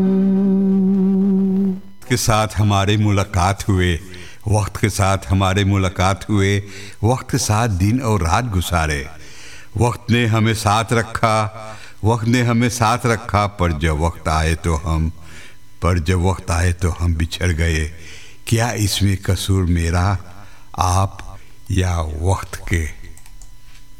के साथ हमारे मुलाकात हुए, वक्त के साथ हमारे मुलाकात हुए, वक्त के साथ दिन और रात गुजारे। वक्त ने हमें साथ रखा, वक्त ने हमें साथ रखा, पर जब वक्त आए तो हम बिछड़ गए। क्या इसमें कसूर मेरा, आप या वक्त के?